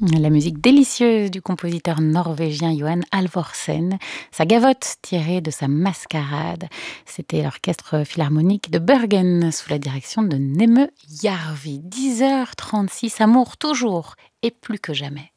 La musique délicieuse du compositeur norvégien Johan Halvorsen, sa gavotte tirée de sa mascarade. C'était l'orchestre philharmonique de Bergen sous la direction de Neme Jarvi. 10h36, amour toujours et plus que jamais.